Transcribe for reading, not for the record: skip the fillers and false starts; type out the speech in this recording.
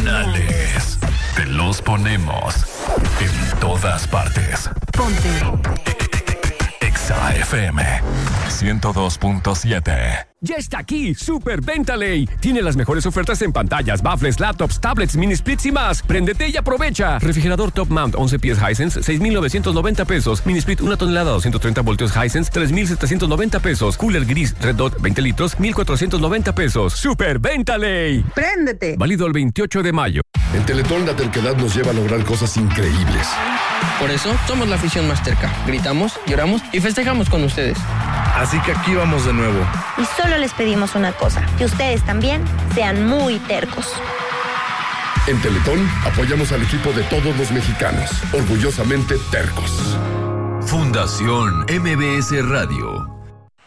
nacionales. Te los ponemos en todas partes. Ponte Exa FM 102.7. Ya está aquí, Super Venta Ley. Tiene las mejores ofertas en pantallas, baffles, laptops, tablets, mini splits y más. Préndete y aprovecha. Refrigerador Top Mount 11 pies Hisense, 6,990 pesos. Mini split 1 tonelada, 230 voltios Hisense, 3,790 pesos. Cooler gris Red Dot 20 litros, 1,490 pesos. Super Venta Ley. ¡Préndete! Válido el 28 de mayo. En Teletón la terquedad nos lleva a lograr cosas increíbles. Por eso somos la afición más terca. Gritamos, lloramos y festejamos con ustedes. Así que aquí vamos de nuevo. Y solo les pedimos una cosa, que ustedes también sean muy tercos. En Teletón apoyamos al equipo de todos los mexicanos, orgullosamente tercos. Fundación MBS Radio.